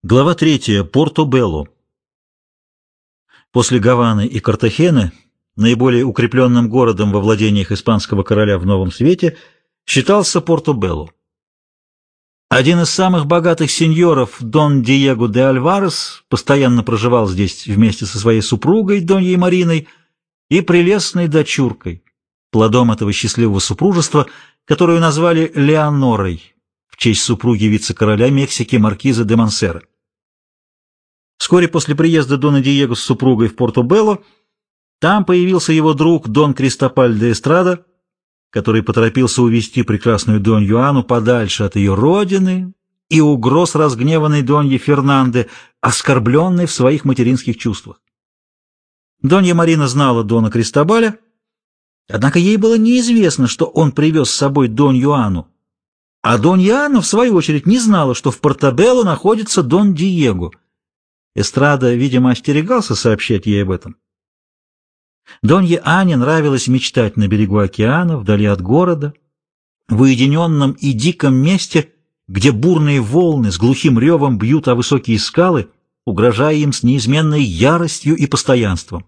Глава 3. Порто-Белло. После Гаваны и Картахены наиболее укрепленным городом во владениях испанского короля в Новом Свете считался Порто-Белло. Один из самых богатых сеньоров, Дон Диего де Альварес, постоянно проживал здесь вместе со своей супругой, Доньей Мариной, и прелестной дочуркой, плодом этого счастливого супружества, которую назвали Леонорой в честь супруги вице-короля Мексики маркиза де Монсера. Вскоре после приезда Дона Диего с супругой в Порто-Белло там появился его друг Дон Кристопаль де Эстрада, который поторопился увести прекрасную Донью Анну подальше от ее родины и угроз разгневанной Доньи Фернанды, оскорбленной в своих материнских чувствах. Донья Марина знала Дона Кристобаля, однако ей было неизвестно, что он привез с собой Донью Анну, а Донья Анна, в свою очередь, не знала, что в Порто-Белло находится Дон Диего. Эстрада, видимо, остерегался сообщать ей об этом. Донье Анне нравилось мечтать на берегу океана, вдали от города, в уединенном и диком месте, где бурные волны с глухим ревом бьют о высокие скалы, угрожая им с неизменной яростью и постоянством.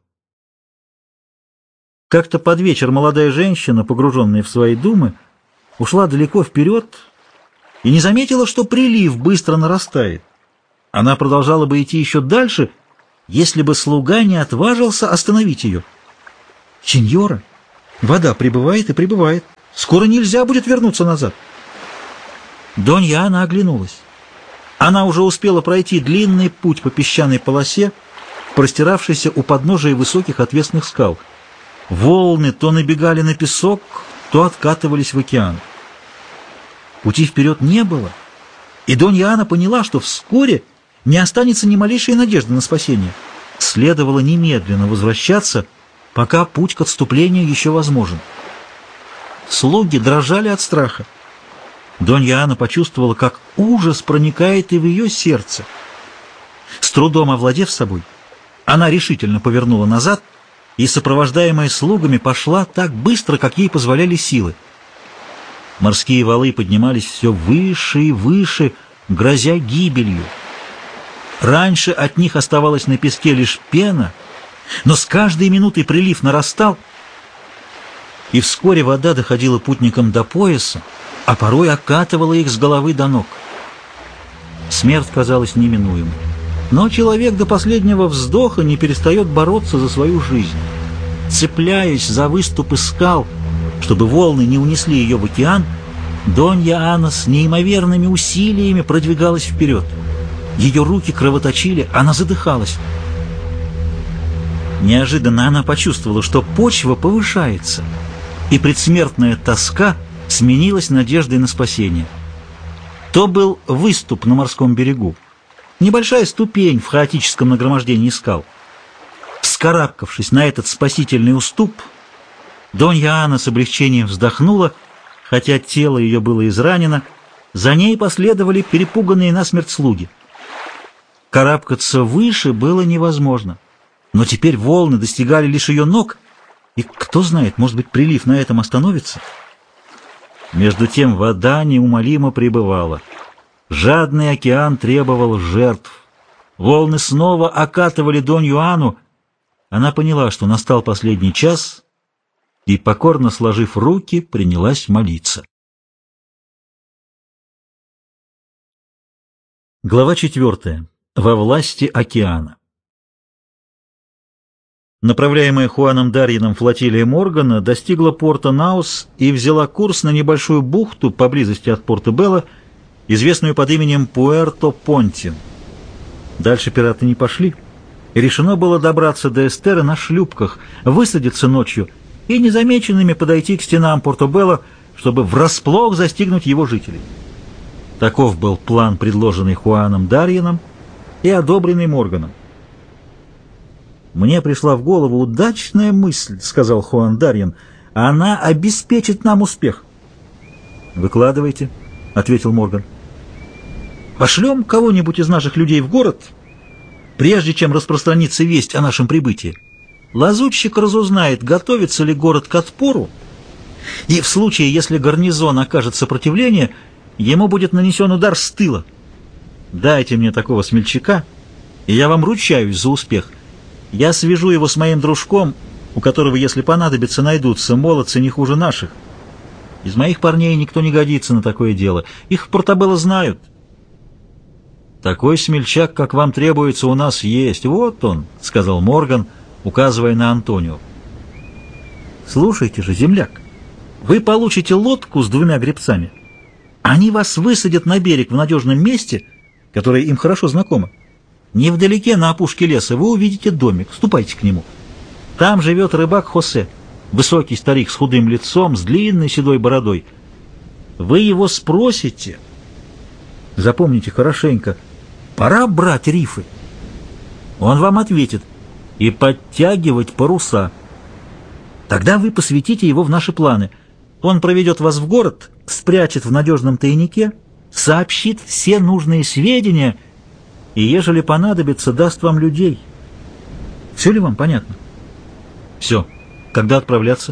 Как-то под вечер молодая женщина, погруженная в свои думы, ушла далеко вперед и не заметила, что прилив быстро нарастает. Она продолжала бы идти еще дальше, если бы слуга не отважился остановить ее. «Сеньора, вода прибывает и прибывает. Скоро нельзя будет вернуться назад». Донья Анна оглянулась. Она уже успела пройти длинный путь по песчаной полосе, простиравшейся у подножия высоких отвесных скал. Волны то набегали на песок, то откатывались в океан. Пути вперед не было, и Донья Анна поняла, что вскоре не останется ни малейшей надежды на спасение. Следовало немедленно возвращаться, пока путь к отступлению еще возможен. Слуги дрожали от страха. Донья Анна почувствовала, как ужас проникает и в ее сердце. С трудом овладев собой, она решительно повернула назад и, сопровождаемая слугами, пошла так быстро, как ей позволяли силы. Морские валы поднимались все выше и выше, грозя гибелью. Раньше от них оставалась на песке лишь пена, но с каждой минутой прилив нарастал, и вскоре вода доходила путникам до пояса, а порой окатывала их с головы до ног. Смерть казалась неминуемой, но человек до последнего вздоха не перестает бороться за свою жизнь. Цепляясь за выступы скал, чтобы волны не унесли ее в океан, Донья Анна с неимоверными усилиями продвигалась вперед. Ее руки кровоточили, она задыхалась. Неожиданно она почувствовала, что почва повышается, и предсмертная тоска сменилась надеждой на спасение. То был выступ на морском берегу, небольшая ступень в хаотическом нагромождении скал. Вскарабкавшись на этот спасительный уступ, Донья Анна с облегчением вздохнула, хотя тело ее было изранено, за ней последовали перепуганные насмерть слуги. Карабкаться выше было невозможно, но теперь волны достигали лишь ее ног, и, кто знает, может быть, прилив на этом остановится. Между тем вода неумолимо прибывала. Жадный океан требовал жертв. Волны снова окатывали Донью Анну. Она поняла, что настал последний час, и, покорно сложив руки, принялась молиться. Глава 4. Во власти океана. Направляемая Хуаном Дарьином флотилия Моргана достигла порта Наус и взяла курс на небольшую бухту поблизости от Порто-Белло, известную под именем Пуэрто-Понтин. Дальше пираты не пошли, и решено было добраться до Эстеры на шлюпках, высадиться ночью и незамеченными подойти к стенам Порто-Белло, чтобы врасплох застигнуть его жителей. Таков был план, предложенный Хуаном Дарьином и одобренный Морганом. «Мне пришла в голову удачная мысль», — сказал Хуан Дарьин. «Она обеспечит нам успех». «Выкладывайте», — ответил Морган. «Пошлем кого-нибудь из наших людей в город, прежде чем распространится весть о нашем прибытии. Лазутчик разузнает, готовится ли город к отпору, и в случае, если гарнизон окажет сопротивление, ему будет нанесен удар с тыла. Дайте мне такого смельчака, и я вам ручаюсь за успех. Я свяжу его с моим дружком, у которого, если понадобится, найдутся молодцы не хуже наших. Из моих парней никто не годится на такое дело. Их в Портабелло знают. Такой смельчак, как вам требуется, у нас есть. Вот он, — сказал Морган, указывая на Антонио. Слушайте же, земляк, вы получите лодку с 2 гребцами. Они вас высадят на берег в надежном месте, которое им хорошо знакомо. Невдалеке, на опушке леса, вы увидите домик. Ступайте к нему. Там живет рыбак Хосе, высокий старик с худым лицом, с длинной седой бородой. Вы его спросите, запомните хорошенько, пора брать рифы. Он вам ответит, и подтягивать паруса. Тогда вы посвятите его в наши планы. Он проведет вас в город, спрячет в надежном тайнике, сообщит все нужные сведения и, ежели понадобится, даст вам людей. Все ли вам понятно? Все. Когда отправляться?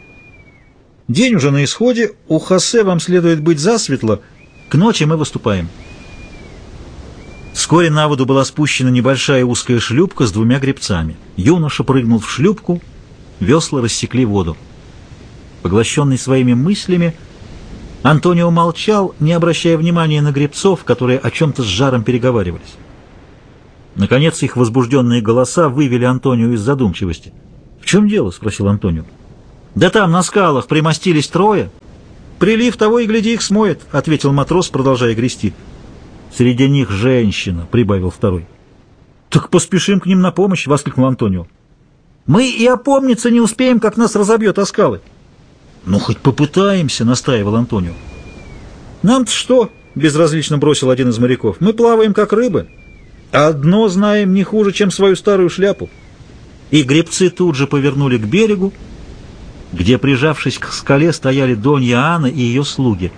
День уже на исходе. У Хосе вам следует быть засветло. К ночи мы выступаем. Вскоре на воду была спущена небольшая узкая шлюпка с 2 гребцами. Юноша прыгнул в шлюпку, весла рассекли воду. Поглощенный своими мыслями, Антонио молчал, не обращая внимания на гребцов, которые о чем-то с жаром переговаривались. Наконец их возбужденные голоса вывели Антонио из задумчивости. «В чем дело?» — спросил Антонио. «Да там, на скалах, примостились 3. Прилив того и гляди их смоет», — ответил матрос, продолжая грести. «Среди них женщина», — прибавил второй. «Так поспешим к ним на помощь», — воскликнул Антонио. «Мы и опомниться не успеем, как нас разобьет о скалы». «Ну, хоть попытаемся», — настаивал Антонио. «Нам-то что?» — безразлично бросил один из моряков. «Мы плаваем, как рыбы. Одно знаем не хуже, чем свою старую шляпу». И гребцы тут же повернули к берегу, где, прижавшись к скале, стояли Донья Анна и ее слуги.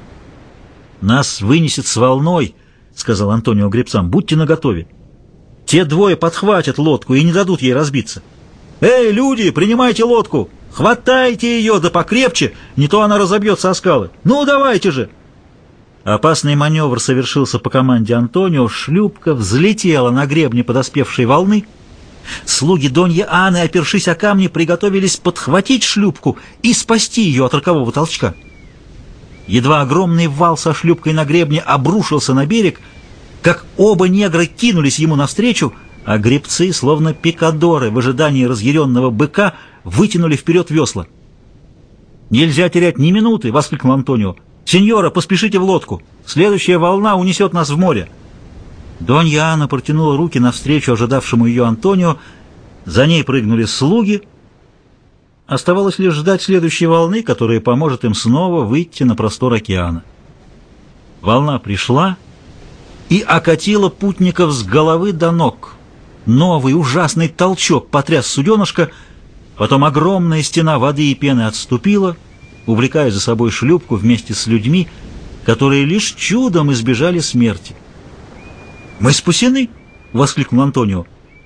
«Нас вынесет с волной», — сказал Антонио гребцам, — «будьте наготове. Те 2 подхватят лодку и не дадут ей разбиться. Эй, люди, принимайте лодку! Хватайте ее, да покрепче, не то она разобьется о скалы. Ну, давайте же!» Опасный маневр совершился по команде Антонио, шлюпка взлетела на гребне подоспевшей волны. Слуги Доньи Анны, опершись о камни, приготовились подхватить шлюпку и спасти ее от рокового толчка. Едва огромный вал со шлюпкой на гребне обрушился на берег, как оба негра кинулись ему навстречу, а гребцы, словно пикадоры в ожидании разъяренного быка, вытянули вперед весла. «Нельзя терять ни минуты!» — воскликнул Антонио. «Сеньора, поспешите в лодку! Следующая волна унесет нас в море!» Донья Анна протянула руки навстречу ожидавшему ее Антонио, за ней прыгнули слуги. Оставалось лишь ждать следующей волны, которая поможет им снова выйти на простор океана. Волна пришла и окатила путников с головы до ног. Новый ужасный толчок потряс суденышко, потом огромная стена воды и пены отступила, увлекая за собой шлюпку вместе с людьми, которые лишь чудом избежали смерти. «Мы спасены!» — воскликнул Антонио.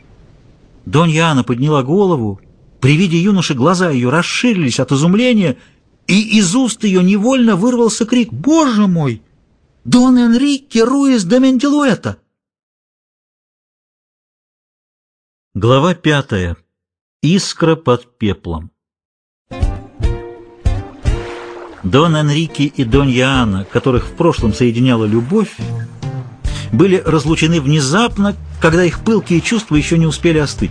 Донья Анна подняла голову. При виде юноши глаза ее расширились от изумления, и из уст ее невольно вырвался крик: «Боже мой! Дон Энрике Руис де Мендилуэта!» Глава 5. Искра под пеплом. Дон Энрике и Донья Анна, которых в прошлом соединяла любовь, были разлучены внезапно, когда их пылкие чувства еще не успели остыть.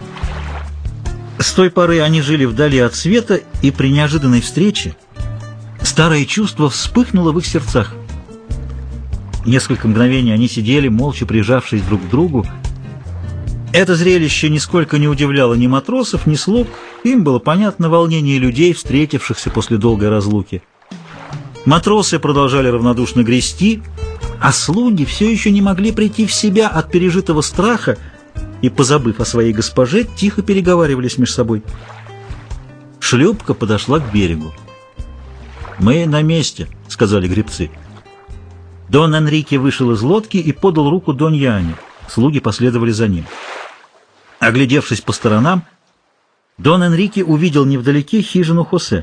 С той поры они жили вдали от света, и при неожиданной встрече старое чувство вспыхнуло в их сердцах. Несколько мгновений они сидели, молча прижавшись друг к другу. Это зрелище нисколько не удивляло ни матросов, ни слуг. Им было понятно волнение людей, встретившихся после долгой разлуки. Матросы продолжали равнодушно грести, а слуги все еще не могли прийти в себя от пережитого страха и, позабыв о своей госпоже, тихо переговаривались между собой. Шлюпка подошла к берегу. «Мы на месте», — сказали гребцы. Дон Энрике вышел из лодки и подал руку Донье Анне. Слуги последовали за ним. Оглядевшись по сторонам, Дон Энрике увидел невдалеке хижину Хосе.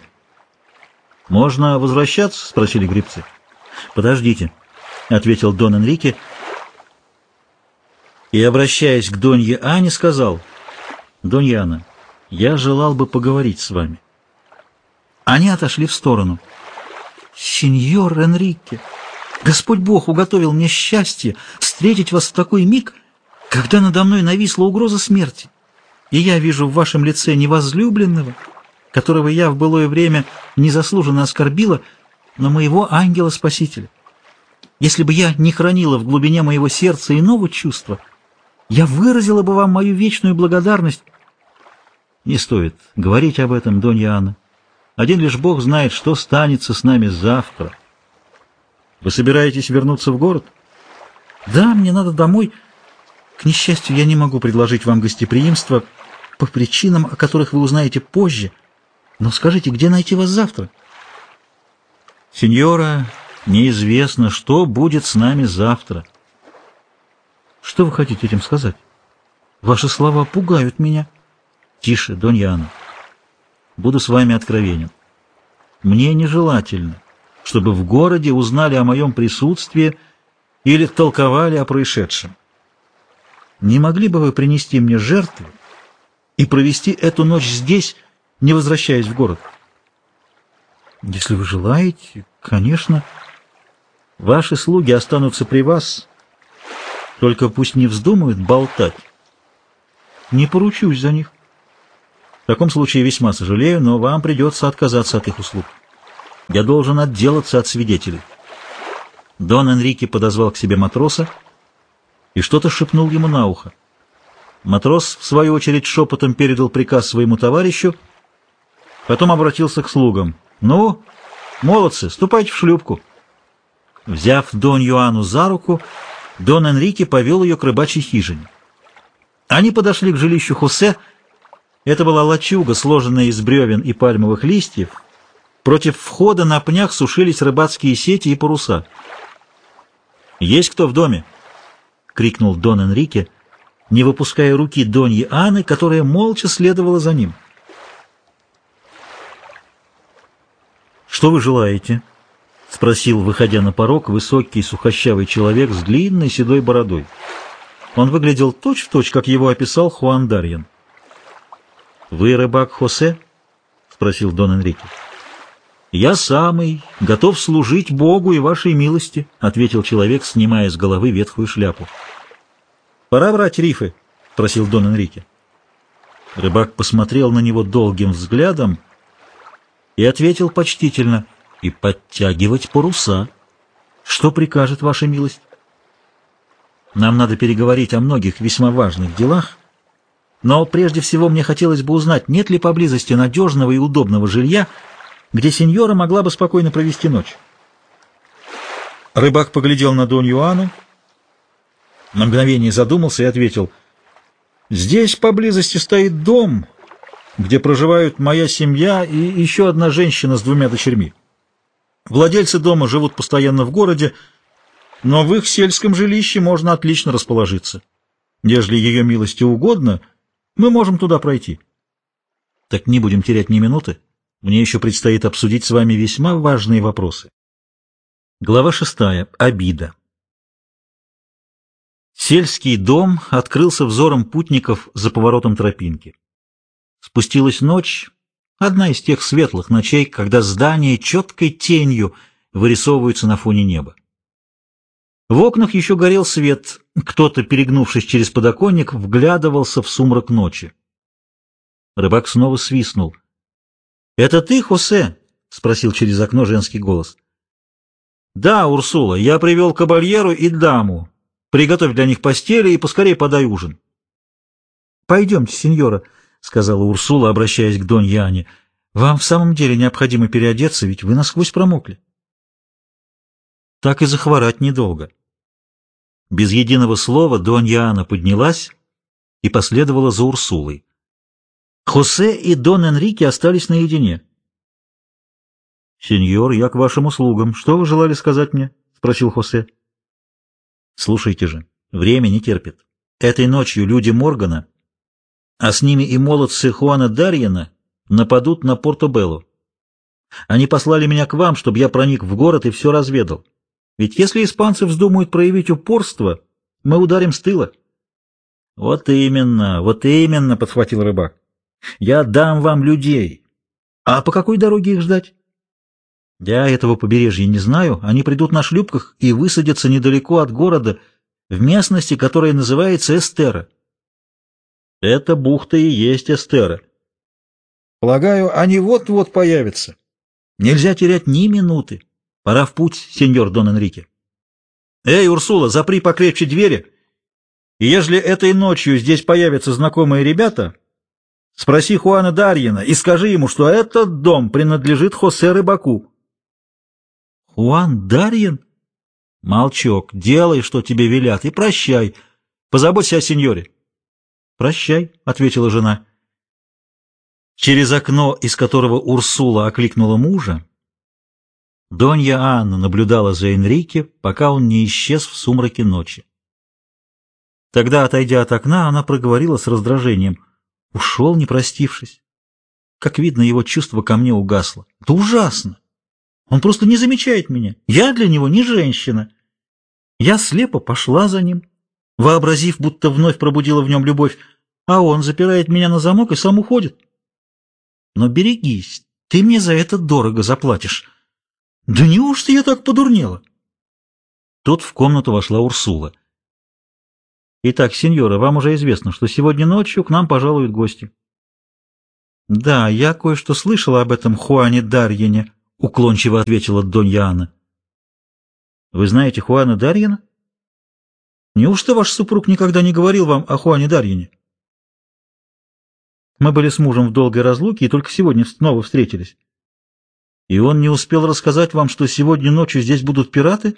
«Можно возвращаться?» — спросили гребцы. «Подождите», — ответил Дон Энрике. и, обращаясь к Донье Ане, сказал: «Донья Ана, я желал бы поговорить с вами». Они отошли в сторону. «Сеньор Энрике, Господь Бог уготовил мне счастье встретить вас в такой миг, когда надо мной нависла угроза смерти, и я вижу в вашем лице не возлюбленного, которого я в былое время незаслуженно оскорбила, но моего ангела-спасителя. Если бы я не хранила в глубине моего сердца иного чувства, я выразила бы вам мою вечную благодарность». «Не стоит говорить об этом, Донья Анна. Один лишь Бог знает, что станется с нами завтра. Вы собираетесь вернуться в город?» «Да, мне надо домой. К несчастью, я не могу предложить вам гостеприимство по причинам, о которых вы узнаете позже. Но скажите, где найти вас завтра?» «Сеньора, неизвестно, что будет с нами завтра». «Что вы хотите этим сказать? Ваши слова пугают меня». «Тише, Донья Анна. Буду с вами откровенен. Мне нежелательно, чтобы в городе узнали о моем присутствии или толковали о происшедшем. Не могли бы вы принести мне жертву и провести эту ночь здесь, не возвращаясь в город?» «Если вы желаете, конечно. Ваши слуги останутся при вас, только пусть не вздумают болтать. Не поручусь за них. В таком случае весьма сожалею, но вам придется отказаться от их услуг. Я должен отделаться от свидетелей». Дон Энрике подозвал к себе матроса и что-то шепнул ему на ухо. Матрос, в свою очередь, шепотом передал приказ своему товарищу, потом обратился к слугам. «Ну, молодцы, ступайте в шлюпку». Взяв Донью Анну за руку, Дон Энрике повел ее к рыбачьей хижине. Они подошли к жилищу Хосе. Это была лачуга, сложенная из бревен и пальмовых листьев. Против входа на пнях сушились рыбацкие сети и паруса. «Есть кто в доме?» — крикнул Дон Энрике, не выпуская руки Доньи Анны, которая молча следовала за ним. «Что вы желаете?» — спросил, выходя на порог, высокий сухощавый человек с длинной седой бородой. Он выглядел точь-в-точь, как его описал Хуан Дарьен. «Вы рыбак Хосе?» — спросил Дон Энрике. «Я самый, готов служить Богу и вашей милости», — ответил человек, снимая с головы ветхую шляпу. «Пора брать рифы?» — спросил Дон Энрике. Рыбак посмотрел на него долгим взглядом и ответил почтительно: «И подтягивать паруса. Что прикажет ваша милость?» «Нам надо переговорить о многих весьма важных делах, но прежде всего мне хотелось бы узнать, нет ли поблизости надежного и удобного жилья, где сеньора могла бы спокойно провести ночь». Рыбак поглядел на Донью Анну, на мгновение задумался и ответил: «Здесь поблизости стоит дом, где проживают моя семья и еще одна женщина с 2 дочерьми. Владельцы дома живут постоянно в городе, но в их сельском жилище можно отлично расположиться. Ежели ее милости угодно, мы можем туда пройти». «Так не будем терять ни минуты. Мне еще предстоит обсудить с вами весьма важные вопросы». Глава 6. Обида. Сельский дом открылся взором путников за поворотом тропинки. Спустилась ночь, одна из тех светлых ночей, когда здания четкой тенью вырисовываются на фоне неба. В окнах еще горел свет, кто-то, перегнувшись через подоконник, вглядывался в сумрак ночи. Рыбак снова свистнул. «Это ты, Хосе?» — спросил через окно женский голос. «Да, Урсула, я привел кабальеру и даму. Приготовь для них постели и поскорее подай ужин». «Пойдемте, сеньора», — сказала Урсула, обращаясь к Донье Ане. «Вам в самом деле необходимо переодеться, ведь вы насквозь промокли». Так и захворать недолго. Без единого слова Донья Анна поднялась и последовала за Урсулой. Хосе и Дон Энрике остались наедине. «Сеньор, я к вашим услугам. Что вы желали сказать мне?» — спросил Хосе. «Слушайте же, время не терпит. Этой ночью люди Моргана, а с ними и молодцы Хуана Дарьена, нападут на Порто-Белло. Они послали меня к вам, чтобы я проник в город и все разведал. Ведь если испанцы вздумают проявить упорство, мы ударим с тыла. Вот именно, — подхватил рыбак. Я дам вам людей. А по какой дороге их ждать? Я этого побережья не знаю. Они придут на шлюпках и высадятся недалеко от города, в местности, которая называется Эстера. Эта бухта и есть Эстера. Полагаю, они вот-вот появятся. Нельзя терять ни минуты. Пора в путь, сеньор Дон Энрике. Эй, Урсула, запри покрепче двери, и ежели этой ночью здесь появятся знакомые ребята, спроси Хуана Дарьена и скажи ему, что этот дом принадлежит Хосе Рыбаку. Хуан Дарьен? Молчок, делай, что тебе велят, и прощай. Позаботься о сеньоре. Прощай, — ответила жена. Через окно, из которого Урсула окликнула мужа, Донья Анна наблюдала за Энрике, пока он не исчез в сумраке ночи. Тогда, отойдя от окна, она проговорила с раздражением. Ушел, не простившись. Как видно, его чувство ко мне угасло. Это ужасно! Он просто не замечает меня. Я для него не женщина. Я слепо пошла за ним, вообразив, будто вновь пробудила в нем любовь, а он запирает меня на замок и сам уходит. Но берегись, ты мне за это дорого заплатишь. Да неужто я так подурнела? Тут в комнату вошла Урсула. Итак, сеньора, вам уже известно, что сегодня ночью к нам пожалуют гости. Да, я кое-что слышала об этом Хуане Дарьене, — уклончиво ответила Донья Анна. Вы знаете Хуана Дарьена? Неужто ваш супруг никогда не говорил вам о Хуане Дарьене? Мы были с мужем в долгой разлуке и только сегодня снова встретились. И он не успел рассказать вам, что сегодня ночью здесь будут пираты?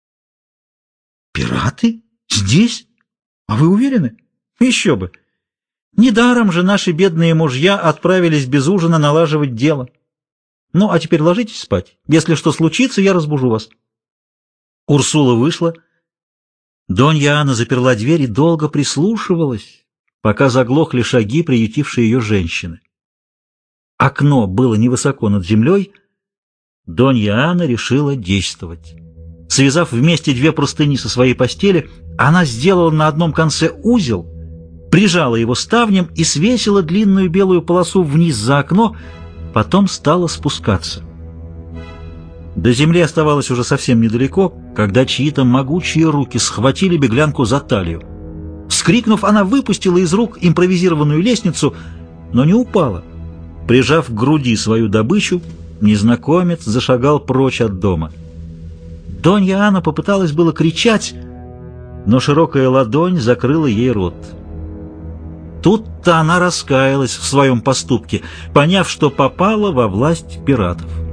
Пираты? Здесь? А вы уверены? Еще бы! Недаром же наши бедные мужья отправились без ужина налаживать дело. Ну, а теперь ложитесь спать. Если что случится, я разбужу вас. Урсула вышла. Донья Анна заперла дверь и долго прислушивалась, пока заглохли шаги, приютившие ее женщины. Окно было невысоко над землей. Донья Анна решила действовать. Связав вместе две простыни со своей постели, она сделала на одном конце узел, прижала его ставнем и свесила длинную белую полосу вниз за окно, потом стала спускаться. До земли оставалось уже совсем недалеко, когда чьи-то могучие руки схватили беглянку за талию. Вскрикнув, она выпустила из рук импровизированную лестницу, но не упала. Прижав к груди свою добычу, незнакомец зашагал прочь от дома. Донья Анна попыталась было кричать, но широкая ладонь закрыла ей рот. Тут-то она раскаялась в своем поступке, поняв, что попала во власть пиратов.